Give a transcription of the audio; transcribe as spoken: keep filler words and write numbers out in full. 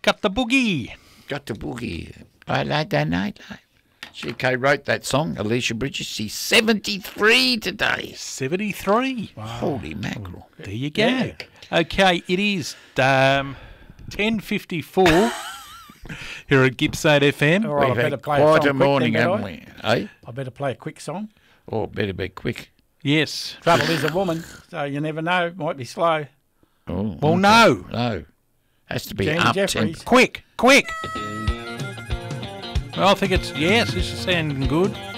Got the boogie. Got the boogie. I like that night. She co-wrote that song, Alicia Bridges. She's seventy-three today. seventy-three. Wow. Holy mackerel. There you go. Yeah. Okay, it is um, ten fifty-four here at Gippsland F M. All right, We've I had better play quite a, a song morning, quick then, haven't better we? Eh? I? I better play a quick song. Oh, better be quick. Yes. Trouble is a woman, so you never know. Might be slow. Oh, Well, okay. no. No. Has to be Jamie up Jeffries. tempo. Quick, quick. Well, I think it's, yes, this is sounding good.